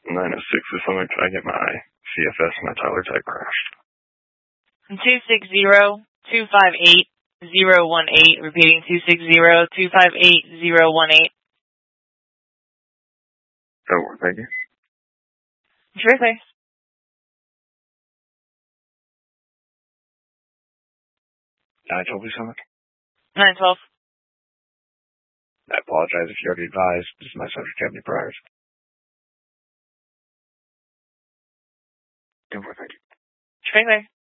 906 is something. I get my CFS and my Tyler type crashed. 260-258-018. Repeating 260-258-018. That'll work, thank you. Sure thing. 912, please, something. 912. I apologize if you already advised. This is my subject. Have any priors? Don't worry, thank you. Sure thing.